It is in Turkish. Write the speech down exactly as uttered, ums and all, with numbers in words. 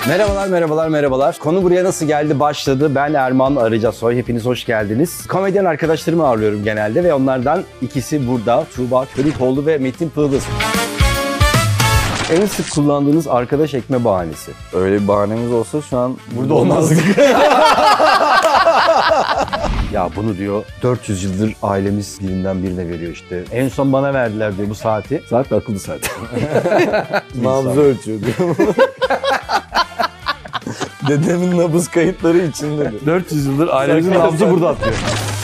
Merhabalar, merhabalar, merhabalar. Konu buraya nasıl geldi başladı. Ben Erman Arıcasoy. Hepiniz hoş geldiniz. Komedyen arkadaşlarımı ağırlıyorum genelde ve onlardan ikisi burada. Tuğba Körikoğlu ve Metin Pığlı. En sık kullandığınız arkadaş ekme bahanesi. Öyle bir bahanemiz olsa şu an Burada olmazdık. Ya bunu diyor dört yüz yıldır ailemiz birinden birine veriyor işte. En son bana verdiler diyor bu saati. Saat de akıllı saat. nabzı ölçüyor diyor. Dedemin nabız kayıtları içinde. dört yüz yıldır ailemizin nabzı burada atıyor.